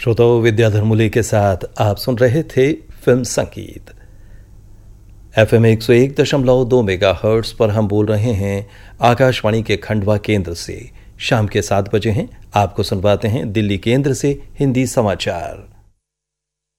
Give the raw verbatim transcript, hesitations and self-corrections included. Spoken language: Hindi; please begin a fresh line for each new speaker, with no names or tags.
श्रोताओं, विद्याधर मूले के साथ आप सुन रहे थे फिल्म संगीत। एफ एम एक सौ एक दशमलव दो मेगा हर्ट्स पर हम बोल रहे हैं आकाशवाणी के खंडवा केंद्र से। शाम के सात बजे हैं, आपको सुनवाते हैं दिल्ली केंद्र से हिंदी समाचार।